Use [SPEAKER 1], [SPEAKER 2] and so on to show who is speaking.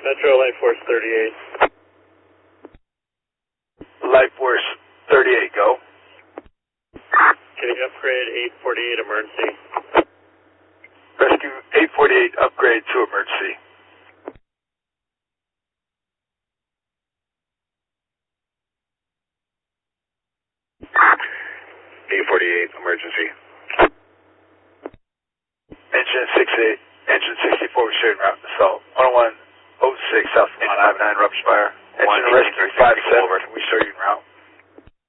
[SPEAKER 1] Metro Life Force 38.
[SPEAKER 2] Life Force 38, go.
[SPEAKER 1] Can you upgrade 848 emergency?
[SPEAKER 2] Rescue 848, upgrade to emergency.
[SPEAKER 1] 848 emergency.
[SPEAKER 2] Engine 68, engine 64, we're shooting route assault. 10106 South 159 rupture fire. Engine rescue 57, can we show you en route?